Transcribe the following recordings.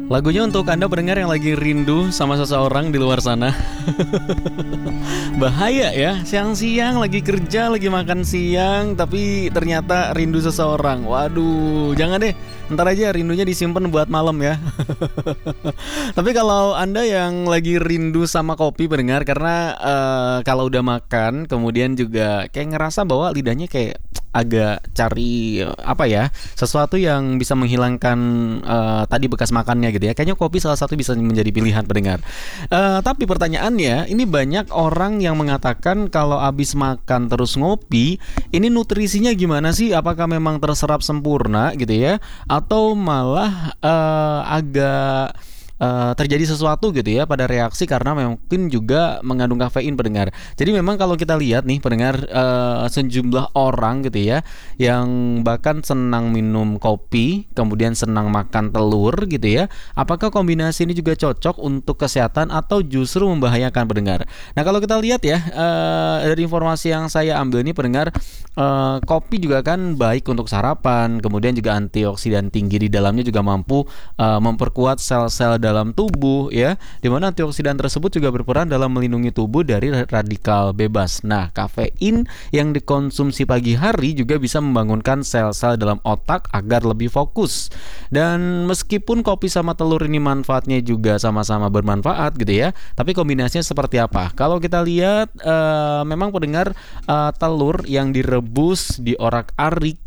Lagunya untuk Anda pendengar yang lagi rindu sama seseorang di luar sana. Bahaya ya, siang-siang lagi kerja, lagi makan siang, tapi ternyata rindu seseorang. Waduh, jangan deh, ntar aja rindunya disimpan buat malam ya. Tapi kalau Anda yang lagi rindu sama kopi pendengar, karena kalau udah makan, kemudian juga kayak ngerasa bahwa lidahnya kayak agak cari apa ya, sesuatu yang bisa menghilangkan tadi bekas makannya gitu ya. Kayaknya kopi salah satu bisa menjadi pilihan pendengar. Tapi pertanyaannya, ini banyak orang yang mengatakan kalau habis makan terus ngopi, ini nutrisinya gimana sih? Apakah memang terserap sempurna gitu ya? Atau malah agak terjadi sesuatu gitu ya pada reaksi karena mungkin juga mengandung kafein pendengar. Jadi memang kalau kita lihat nih pendengar, sejumlah orang gitu ya yang bahkan senang minum kopi, kemudian senang makan telur gitu ya. Apakah kombinasi ini juga cocok untuk kesehatan atau justru membahayakan pendengar? Nah kalau kita lihat ya, dari informasi yang saya ambil nih pendengar, kopi juga kan baik untuk sarapan, kemudian juga antioksidan tinggi di dalamnya juga mampu memperkuat sel-sel dalam tubuh ya, dimana antioksidan tersebut juga berperan dalam melindungi tubuh dari radikal bebas. Nah, kafein yang dikonsumsi pagi hari juga bisa membangunkan sel-sel dalam otak agar lebih fokus. Dan meskipun kopi sama telur ini manfaatnya juga sama-sama bermanfaat gitu ya, tapi kombinasinya seperti apa? Kalau kita lihat, memang pendengar, telur yang direbus, diorak-arik,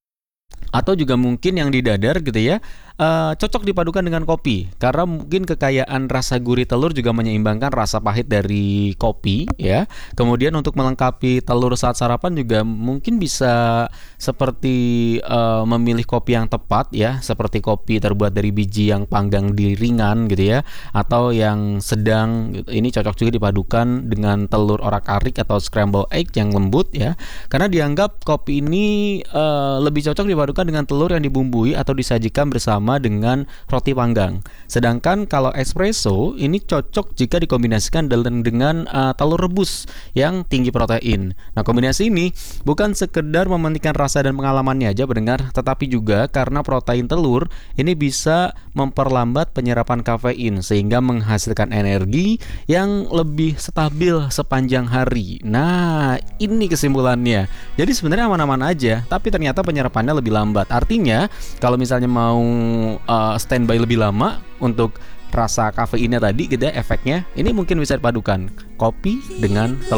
atau juga mungkin yang didadar gitu ya, cocok dipadukan dengan kopi karena mungkin kekayaan rasa gurih telur juga menyeimbangkan rasa pahit dari kopi ya. Kemudian untuk melengkapi telur saat sarapan juga mungkin bisa seperti memilih kopi yang tepat ya, seperti kopi terbuat dari biji yang panggang di ringan gitu ya, atau yang sedang gitu. Ini cocok juga dipadukan dengan telur orak-arik atau scramble egg yang lembut ya, karena dianggap kopi ini lebih cocok dipadukan dengan telur yang dibumbui atau disajikan bersama dengan roti panggang. Sedangkan kalau espresso ini cocok jika dikombinasikan dengan telur rebus yang tinggi protein. Nah, kombinasi ini bukan sekedar mementingkan rasa dan pengalamannya aja pendengar, tetapi juga karena protein telur ini bisa memperlambat penyerapan kafein sehingga menghasilkan energi yang lebih stabil sepanjang hari. Nah, ini kesimpulannya. Jadi sebenarnya aman-aman aja, tapi ternyata penyerapannya lebih lambat. Artinya, kalau misalnya mau standby lebih lama untuk rasa kafeinnya tadi gitu ya, efeknya ini mungkin bisa dipadukan kopi dengan telur.